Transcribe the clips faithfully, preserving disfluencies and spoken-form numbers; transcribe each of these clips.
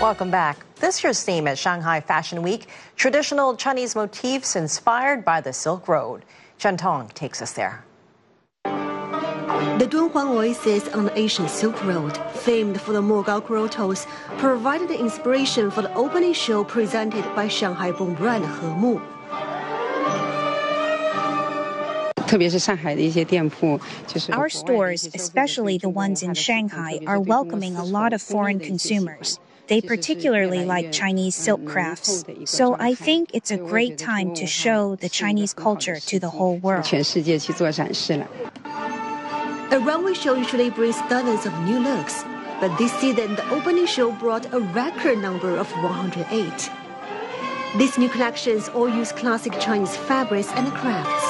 Welcome back. This year's theme at Shanghai Fashion Week, traditional Chinese motifs inspired by the Silk Road. Chen Tong takes us there. The Dunhuang Oasis on the Asian Silk Road, famed for the Mogao grottos, provided the inspiration for the opening show presented by Shanghai Bong brand Hemu. Our stores, especially the ones in Shanghai, are welcoming a lot of foreign consumers. They particularly like Chinese silk crafts. So I think it's a great time to show the Chinese culture to the whole world. A runway show usually brings dozens of new looks, but this season the opening show brought a record number of one hundred eight. These new collections all use classic Chinese fabrics and crafts.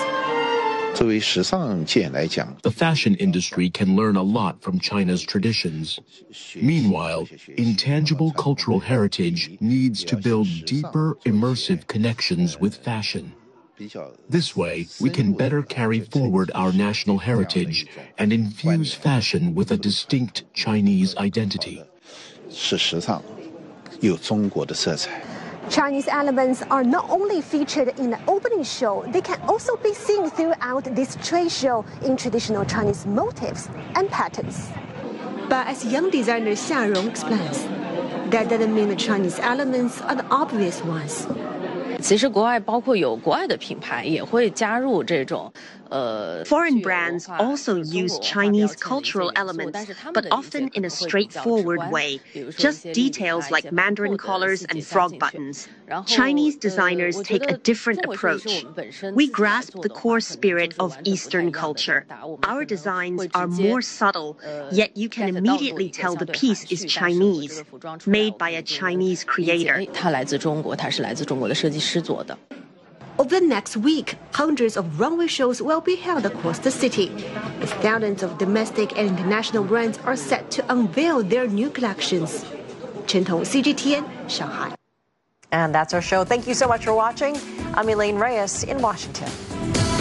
The fashion industry can learn a lot from China's traditions. Meanwhile, intangible cultural heritage needs to build deeper, immersive connections with fashion. This way, we can better carry forward our national heritage and infuse fashion with a distinct Chinese identity. Chinese elements are not only featured in the opening show, they can also be seen throughout this trade show in traditional Chinese motifs and patterns. But as young designer Xia Rong explains, that doesn't mean the Chinese elements are the obvious ones. 其实国外包括有国外的品牌也会加入这种 Foreign brands also use Chinese cultural elements, but often in a straightforward way, just details like mandarin collars and frog buttons. Chinese designers take a different approach. We grasp the core spirit of Eastern culture. Our designs are more subtle, yet you can immediately tell the piece is Chinese, made by a Chinese creator. 它来自中国，它是来自中国的设计师做的。 Over the next week, hundreds of runway shows will be held across the city, as thousands of domestic and international brands are set to unveil their new collections. Chen Tong, C G T N, Shanghai. And that's our show. Thank you so much for watching. I'm Elaine Reyes in Washington.